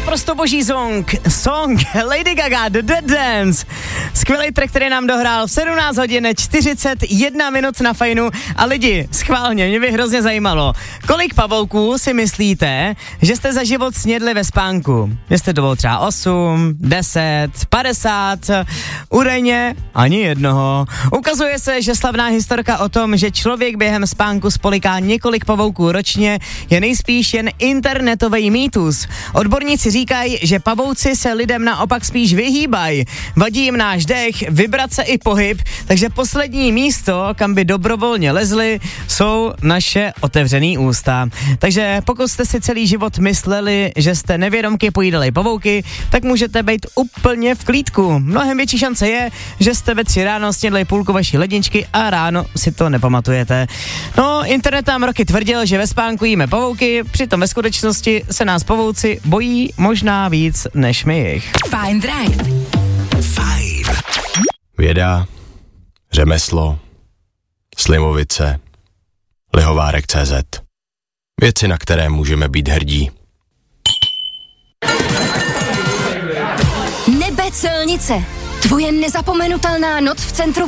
Naprosto boží song Lady Gaga, The Dead Dance. Skvělý track, který nám dohrál v 17 hodin 41 minut na Fajnu. A lidi, schválně, mě by hrozně zajímalo, kolik pavouků si myslíte, že jste za život snědli ve spánku? Jestli to bylo třeba 8, 10, 50, údajně ani jednoho. Ukazuje se, že slavná historka o tom, že člověk během spánku spoliká několik pavouků ročně, je nejspíš jen internetový mýtus. Odborníci říkají, že pavouci se lidem naopak spíš vyhýbají. Vadí jim náš dech, vibrace i pohyb, takže poslední místo, kam by dobrovolně lezli, jsou naše otevřený ústa. Takže pokud jste si celý život mysleli, že jste nevědomky pojídali pavouky, tak můžete být úplně v klídku. Mnohem větší šance je, že jste ve 3 ráno snědli půlku vaší ledničky a ráno si to nepamatujete. No, internet nám roky tvrdil, že ve spánku jíme pavouky, přitom ve skutečnosti se nás pavouci bojí možná víc než my jich. Fajn Drive. Fajn. Věda, řemeslo, slivovice, lihovárek.cz. Věci, na které můžeme být hrdí. Nebe celnice. Tvoje nezapomenutelná noc v centru